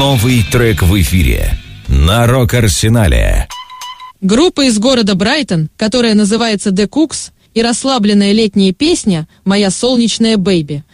Новый трек в эфире на Рок-Арсенале. Группа из города Брайтон, которая называется The Cooks, и расслабленная летняя песня «Моя солнечная бэйби»